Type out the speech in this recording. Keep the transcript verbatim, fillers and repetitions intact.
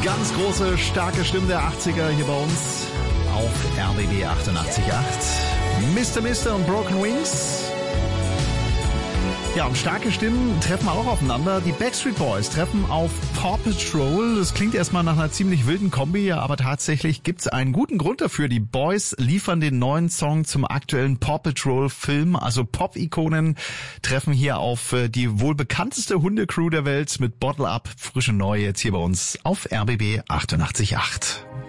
Ganz große, starke Stimmen der achtziger hier bei uns auf R B B achtundachtzig Komma acht. Mister Mister und Broken Wings. Ja, und starke Stimmen treffen auch aufeinander. Die Backstreet Boys treffen auf Paw Patrol. Das klingt erstmal nach einer ziemlich wilden Kombi, aber tatsächlich gibt's einen guten Grund dafür. Die Boys liefern den neuen Song zum aktuellen Paw Patrol Film. Also Pop-Ikonen treffen hier auf die wohl bekannteste Hundecrew der Welt mit Bottle Up. Frische Neu jetzt hier bei uns auf R B B achtundachtzig Komma acht.